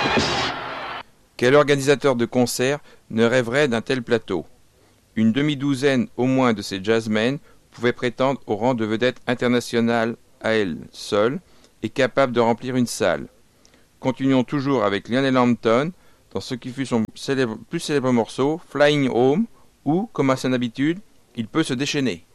Quel organisateur de concert ne rêverait d'un tel plateau? Une demi-douzaine au moins de ces jazzmen pouvaient prétendre au rang de vedette internationale à elle seule et capable de remplir une salle. Continuons toujours avec Lionel Hampton dans ce qui fut son plus célèbre morceau, Flying Home, où, comme à son habitude, il peut se déchaîner.